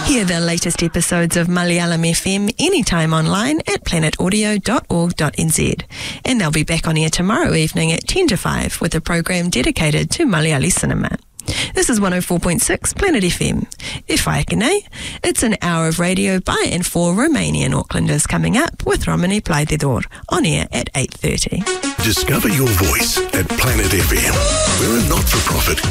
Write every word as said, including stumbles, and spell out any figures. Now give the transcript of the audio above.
Hear the latest episodes of Malayalam F M anytime online at planet audio dot org dot n z. And they'll be back on air tomorrow evening at ten to five with a program dedicated to Malayali cinema. This is one oh four point six Planet F M. E whaekene, it's an hour of radio by and for Romanian Aucklanders coming up with Romani Plaididor on air at eight thirty. Discover your voice at Planet F M. We're a not-for-profit